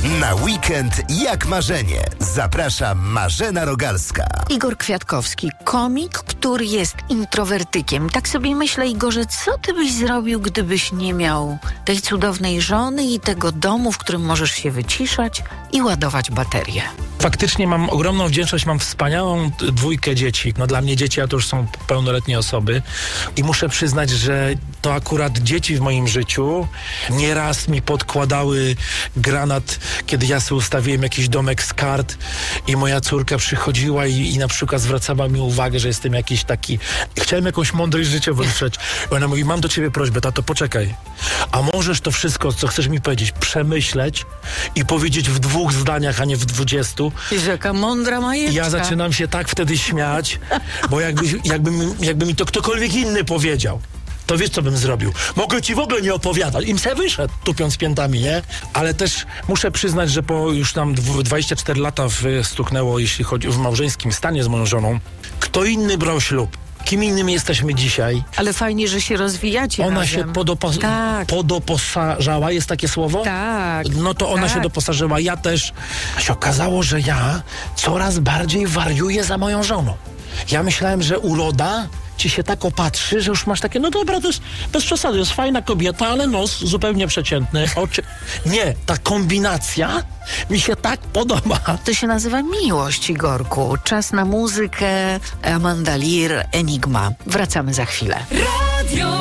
Na weekend jak marzenie. Zaprasza Marzena Rogalska. Igor Kwiatkowski, komik, który jest introwertykiem. Tak sobie myślę, Igorze, co ty byś zrobił, gdybyś nie miał tej cudownej żony i tego domu, w którym możesz się wyciszać i ładować baterię? Faktycznie mam ogromną wdzięczność, mam wspaniałą dwójkę dzieci. No dla mnie dzieci to już są pełnoletnie osoby i muszę przyznać, że to akurat dzieci w moim życiu nieraz mi podkładały granat, kiedy ja sobie ustawiłem jakiś domek z kart i moja córka przychodziła i na przykład zwracała mi uwagę, że jestem jakiś taki... Chciałem jakąś mądrość życiową wyczuć. I ona mówi, mam do ciebie prośbę, tato, poczekaj. A możesz to wszystko, co chcesz mi powiedzieć, przemyśleć i powiedzieć w 2 zdaniach, a nie w 20. Jezu, jaka mądra majeczka. Ja zaczynam się tak wtedy śmiać, bo jakby mi to ktokolwiek inny powiedział, to wiesz, co bym zrobił? Mogę ci w ogóle nie opowiadać. Im se wyszedł, tupiąc piętami, nie? Ale też muszę przyznać, że po już tam 24 lata stuknęło, jeśli chodzi w małżeńskim stanie z moją żoną, kto inny brał ślub? Kim innym jesteśmy dzisiaj? Ale fajnie, że się rozwijacie Ona razem. się podoposażała, jest takie słowo? Tak. No to ona się doposażyła, ja też. A się okazało, że ja coraz bardziej wariuję za moją żoną. Ja myślałem, że uroda ci się tak opatrzy, że już masz takie, no dobra, to jest bez przesady, jest fajna kobieta, ale nos zupełnie przeciętny, oczy... Nie, ta kombinacja mi się tak podoba. To się nazywa miłość, Igorku. Czas na muzykę. Amanda Lear, Enigma. Wracamy za chwilę. Radio